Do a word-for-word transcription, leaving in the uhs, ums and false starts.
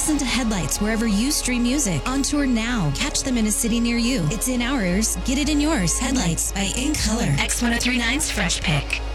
Listen to Headlights wherever you stream music. On tour now. Catch them in a city near you. It's in our ears. Get it in yours. Headlights by In Color. X ten thirty-nine's Fresh Pick.